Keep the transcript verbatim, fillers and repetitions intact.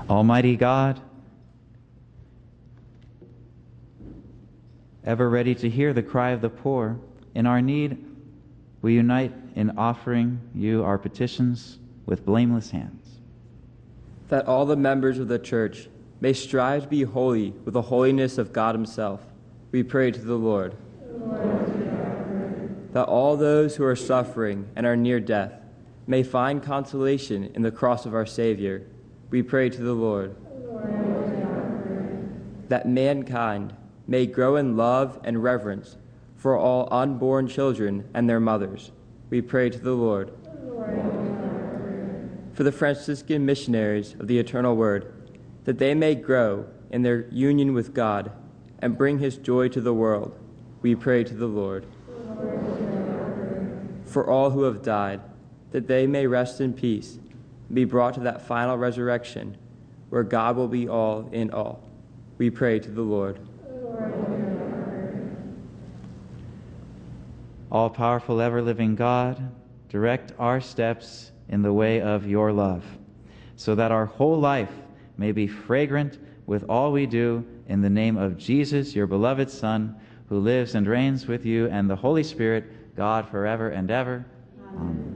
Almighty God, ever ready to hear the cry of the poor, in our need, we unite in offering you our petitions with blameless hands. That all the members of the Church may strive to be holy with the holiness of God himself, we pray to the Lord. Lord, that all those who are suffering and are near death may find consolation in the cross of our Savior, we pray to the Lord. Lord, that mankind may grow in love and reverence for all unborn children and their mothers, we pray to the Lord. Lord. For the Franciscan missionaries of the Eternal Word, that they may grow in their union with God and bring his joy to the world, we pray to the Lord. Lord. For all who have died, that they may rest in peace and be brought to that final resurrection where God will be all in all, we pray to the Lord. All-powerful, ever-living God, direct our steps in the way of your love, so that our whole life may be fragrant with all we do in the name of Jesus, your beloved Son, who lives and reigns with you and the Holy Spirit, God, forever and ever. Amen.